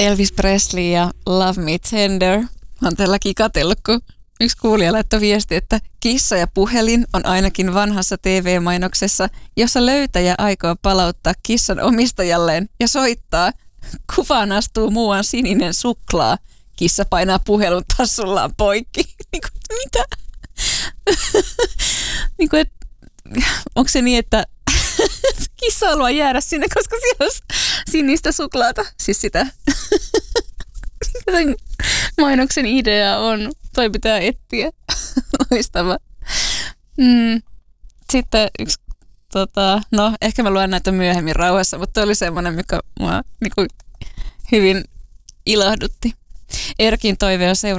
Elvis Presley ja Love Me Tender. Mä oon tälläkin katsellut, kun yksi kuulija laittoi viesti, että kissa ja puhelin on ainakin vanhassa TV-mainoksessa, jossa löytäjä aikoo palauttaa kissan omistajalleen ja soittaa. Kuvaan astuu muuan sininen suklaa. Kissa painaa puhelun tassullaan poikki. Mitä? Onko se niin, että kissa haluaa jäädä sinne, koska siellä on sinistä suklaata? Siis sitä mainoksen idea on. Toi pitää etsiä. Loistava. Sitten yksi, no ehkä mä luen näitä myöhemmin rauhassa, mutta toi oli semmoinen, mikä mua hyvin ilahdutti. Erkin toive on